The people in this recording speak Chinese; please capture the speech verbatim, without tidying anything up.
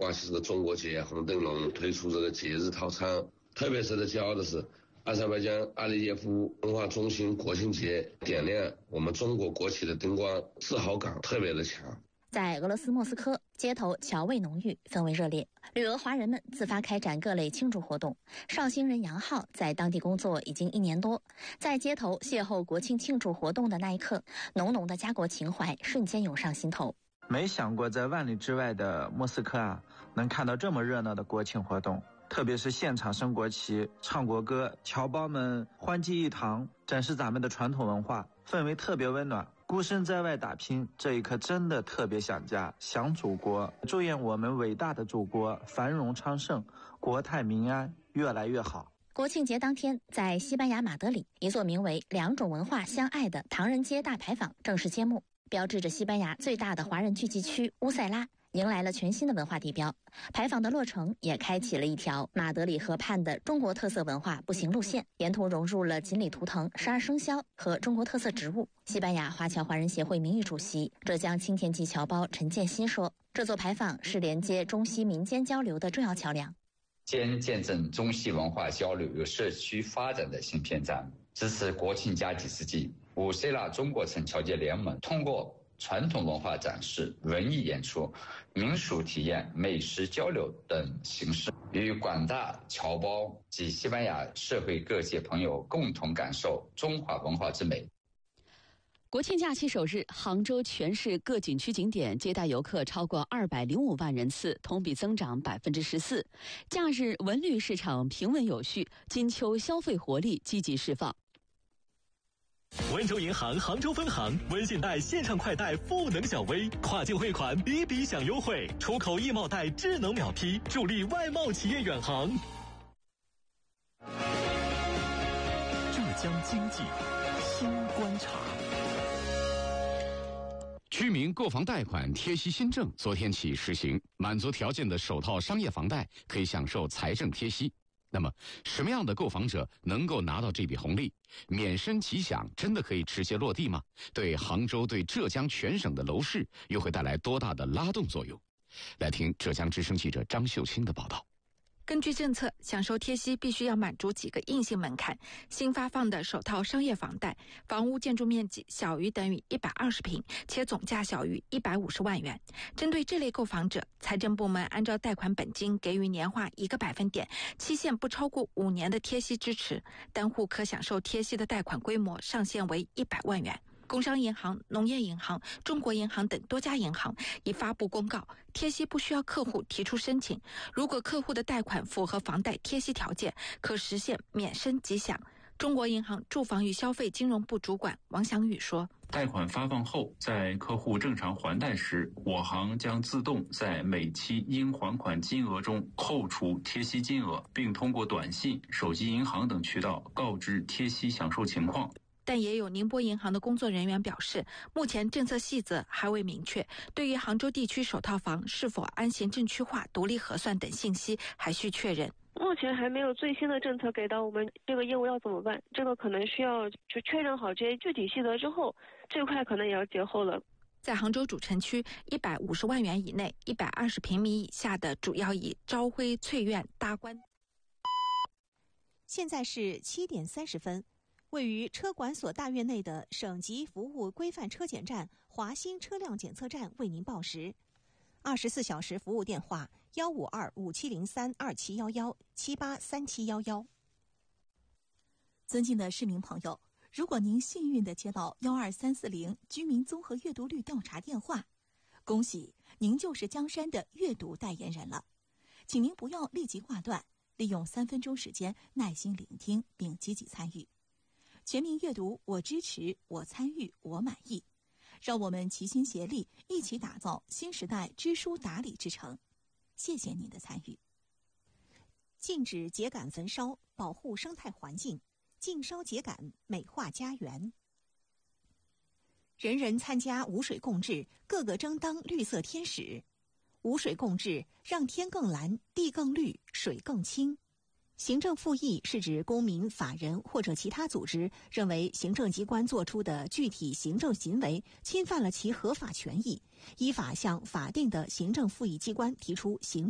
挂起这个中国结红灯笼，推出这个节日套餐。特别值得骄傲的是，阿塞拜疆阿利耶夫文化中心国庆节点亮我们中国国旗的灯光，自豪感特别的强。 在俄罗斯莫斯科，街头侨味浓郁，氛围热烈。旅俄华人们自发开展各类庆祝活动。绍兴人杨浩在当地工作已经一年多，在街头邂逅国庆庆祝活动的那一刻，浓浓的家国情怀瞬间涌上心头。 没想过在万里之外的莫斯科啊，能看到这么热闹的国庆活动，特别是现场升国旗、唱国歌，侨胞们欢聚一堂，展示咱们的传统文化，氛围特别温暖。孤身在外打拼，这一刻真的特别想家，想祖国。祝愿我们伟大的祖国繁荣昌盛，国泰民安，越来越好。 国庆节当天，在西班牙马德里，一座名为两种文化相爱的唐人街大牌坊正式揭幕，标志着西班牙最大的华人聚集区乌塞拉迎来了全新的文化地标。牌坊的落成也开启了一条马德里河畔的中国特色文化步行路线，沿途融入了锦鲤图腾、十二生肖和中国特色植物。西班牙华侨华人协会名誉主席、浙江青田籍侨胞陈建新说，这座牌坊是连接中西民间交流的重要桥梁， 兼见证中西文化交流与社区发展的新篇章。支持国庆佳第四季，乌塞拉中国城侨界联盟通过传统文化展示、文艺演出、民俗体验、美食交流等形式，与广大侨胞及西班牙社会各界朋友共同感受中华文化之美。 国庆假期首日，杭州全市各景区景点接待游客超过二百零五万人次，同比增长百分之十四。假日文旅市场平稳有序，金秋消费活力积极释放。 温州银行杭州分行温信贷线上快贷赋能小微，跨境汇款比比享优惠，出口易贸贷智能秒批，助力外贸企业远航。 浙江经济新观察。 居民购房贷款贴息新政昨天起实行，满足条件的首套商业房贷可以享受财政贴息。那么，什么样的购房者能够拿到这笔红利？免申即享真的可以直接落地吗？对杭州、对浙江全省的楼市又会带来多大的拉动作用？来听浙江之声记者张秀清的报道。 根据政策，享受贴息必须要满足几个硬性门槛。新发放的首套商业房贷，房屋建筑面积小于等于一百二十平，且总价小于一百五十万元。针对这类购房者，财政部门按照贷款本金给予年化一个百分点、期限不超过五年的贴息支持，单户可享受贴息的贷款规模上限为一百万元。工商银行、农业银行、中国银行等多家银行已发布公告，贴息不需要客户提出申请，如果客户的贷款符合房贷贴息条件，可实现免申即享。中国银行住房与消费金融部主管王祥宇说， 贷款发放后，在客户正常还贷时，我行将自动在每期应还款金额中扣除贴息金额，并通过短信、手机银行等渠道告知贴息享受情况。 但也有宁波银行的工作人员表示，目前政策细则还未明确，对于杭州地区首套房是否按行政区划独立核算等信息还需确认。 目前还没有最新的政策给到我们，这个业务要怎么办？这个可能需要去确认好这些具体细则之后，这块可能也要节后了。 在杭州主城区一百五十万元以内、一百二十平米以下的，主要以朝晖翠苑、大观。 现在是七点三十分。位于车管所大院内的省级服务规范车检站华新车辆检测站为您报时。二十四小时服务电话：幺五二五七零三二七幺幺七八三七幺幺。尊敬的市民朋友，如果您幸运地接到幺二三四零居民综合阅读率调查电话，恭喜您就是江山的阅读代言人了。请您不要立即挂断，利用三分钟时间耐心聆听并积极参与。全民阅读，我支持，我参与，我满意。让我们齐心协力，一起打造新时代知书达理之城。谢谢您的参与。禁止秸秆焚烧，保护生态环境；禁烧秸秆，美化家园。人人参加无水共治，个个争当绿色天使。无水共治，让天更蓝，地更绿，水更清。行政复议是指公民、法人或者其他组织认为行政机关作出的具体行政行为侵犯了其合法权益，依法向法定的行政复议机关提出行